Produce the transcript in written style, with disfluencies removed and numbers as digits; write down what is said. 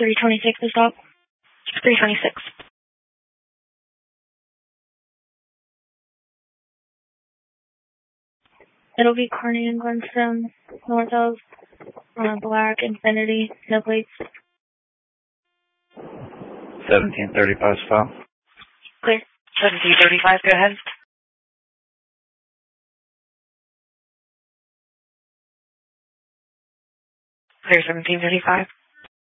326 to stop. 326. It'll be Kearney and Glenstone, North Hills, black Infinity, no plates. 1735 stop. Clear. 1735, go ahead. Clear 1735.